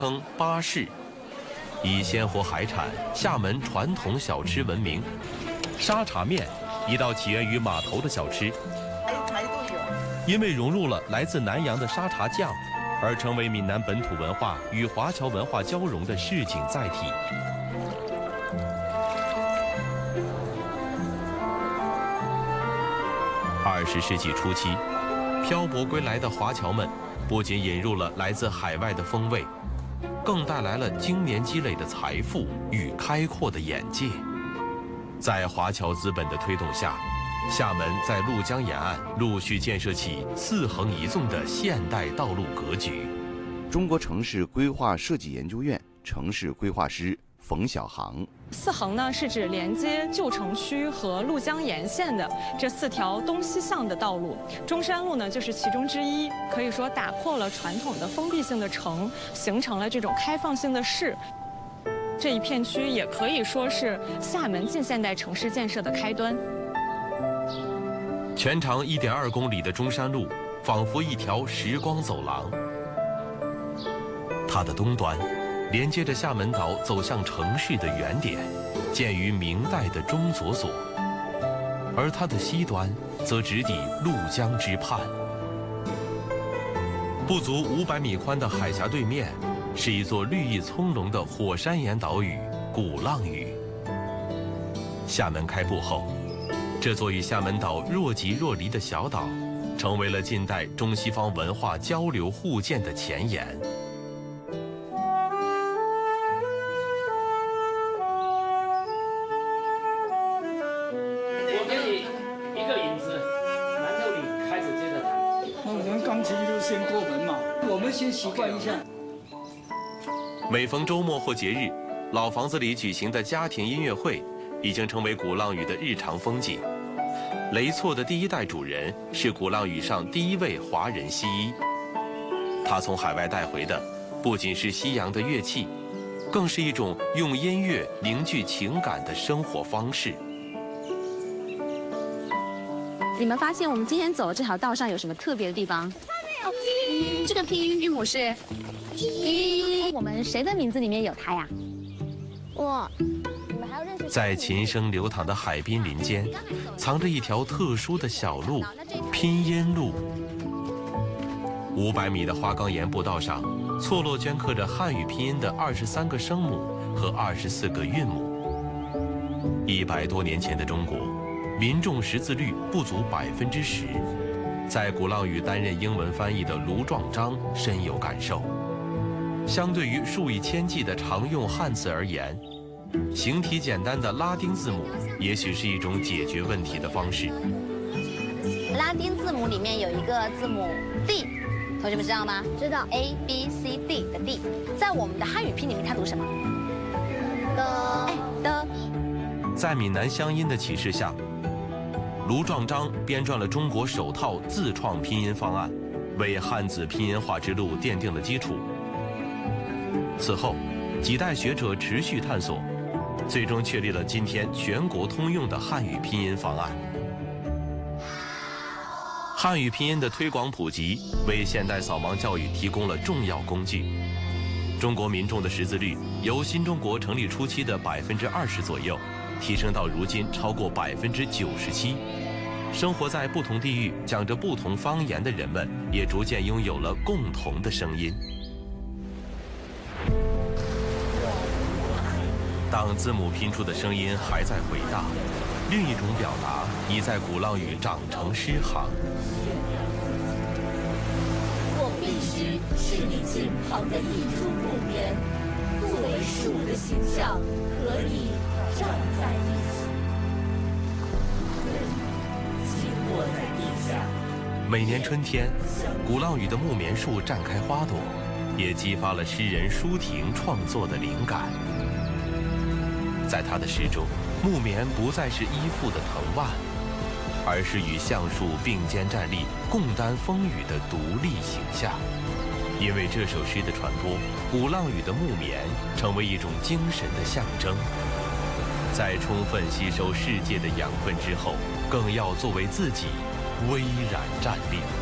称巴士，以鲜活海产、厦门传统小吃闻名。沙茶面，一道起源于码头的小吃，因为融入了来自南洋的沙茶酱，而成为闽南本土文化与华侨文化交融的市井载体。20世纪初期，漂泊归来的华侨们不仅引入了来自海外的风味，更带来了经年积累的财富与开阔的眼界。在华侨资本的推动下，厦门在鹭江沿岸陆续建设起4横一纵的现代道路格局。 中国城市规划设计研究院城市规划师冯小航 4横呢，是指连接旧城区和鹭江沿线的这4条东西向的道路。中山路呢，就是其中之一，可以说打破了传统的封闭性的城，形成了这种开放性的市。这一片区也可以说是厦门近现代城市建设的开端。 全长1.2公里的中山路，仿佛一条时光走廊。它的东端连接着厦门岛走向城市的原点，建于明代的中左所；而它的西端则直抵鹭江之畔。不足500米宽的海峡对面，是一座绿意葱茏的火山岩岛屿——鼓浪屿。厦门开埠后，这座与厦门岛若即若离的小岛，成为了近代中西方文化交流互鉴的前沿。 我给你一个引子，然后你开始接着弹。 那我们钢琴就先过门嘛，我们先习惯一下。 每逢周末或节日，老房子里举行的家庭音乐会，已经成为鼓浪屿的日常风景。雷错的第1代主人是鼓浪屿上第1位华人西医，他从海外带回的不仅是西洋的乐器，更是一种用音乐凝聚情感的生活方式。 你们发现我们今天走的这条道上有什么特别的地方？这个拼音韵母是“我们谁的名字里面有它呀？我。 在琴声流淌的海滨林间，藏着一条特殊的小路——拼音路。500米的花岗岩步道上，错落镌刻着汉语拼音的23个声母和24个韵母。100多年前的中国，民众识字率不足10%。在鼓浪屿担任英文翻译的卢壮章深有感受。相对于数以千计的常用汉字而言，形体简单的拉丁字母也许是一种解决问题的方式。 拉丁字母里面有一个字母 D， 同学们知道吗？知道 A B C D 的 D， 在我们的汉语拼里面它读什么？的。 在闽南乡音的启示下，卢壮章编撰了中国首套自创拼音方案，为汉字拼音化之路奠定了基础。此后，几代学者持续探索，最终确立了今天全国通用的汉语拼音方案。汉语拼音的推广普及，为现代扫盲教育提供了重要工具。中国民众的识字率由新中国成立初期的20%左右，提升到如今超过97%。生活在不同地域、讲着不同方言的人们，也逐渐拥有了共同的声音。当字母拼出的声音还在回荡，另一种表达已在鼓浪屿长成诗行。 我必须是你近旁的一株木棉，作为树的形象和你站在一起，紧握在地下。 每年春天，鼓浪屿的木棉树绽开花朵，也激发了诗人舒婷创作的灵感。在他的诗中，木棉不再是依附的藤蔓，而是与橡树并肩站立、共担风雨的独立形象。因为这首诗的传播，鼓浪屿的木棉成为一种精神的象征。在充分吸收世界的养分之后，更要作为自己巍然站立。